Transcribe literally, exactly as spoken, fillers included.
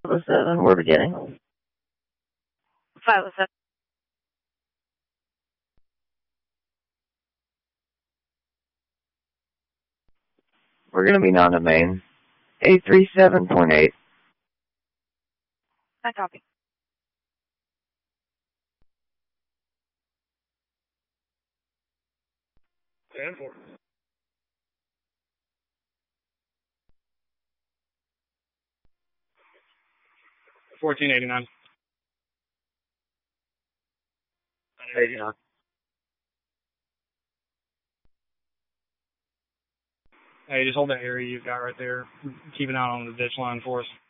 seven, we're beginning. five oh seven. We're going to be non-domain. eight three seven point eight. I copy. ten four. fourteen eighty-nine. eighty-nine. Hey, just hold that area you've got right there. Keep an eye on the ditch line for us.